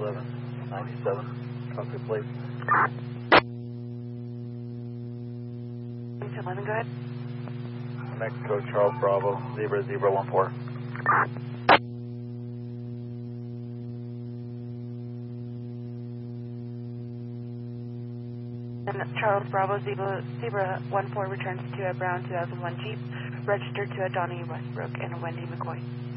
1197. Copy, please. 11, go ahead. Mexico, Charles Bravo, Zebra 14. And Charles Bravo, Zebra 14 returns to a brown 2001 Jeep, registered to a Donnie Westbrook and a Wendy McCoy.